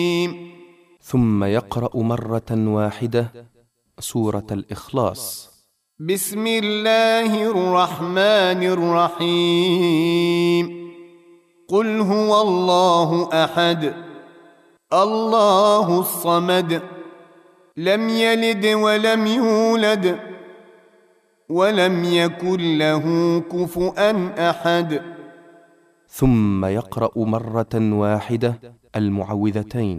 ثم يقرأ مرة واحدة سورة الإخلاص. بسم الله الرحمن الرحيم. قل هو الله أحد الله الصمد لم يلد ولم يولد ولم يكن له كفؤا أحد. ثم يقرأ مرة واحدة المعوذتين.